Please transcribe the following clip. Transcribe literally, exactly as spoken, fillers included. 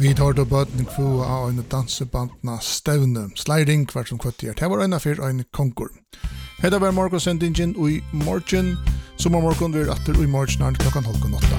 Vi tar då bøten kvua av en dansebandna stevne, sliding hvert som kvartier. Det var en av fyr en konkur. Hetta var morgonsendingen i morgen, sommermorgon blir atter i morgen klokkan halv åtta.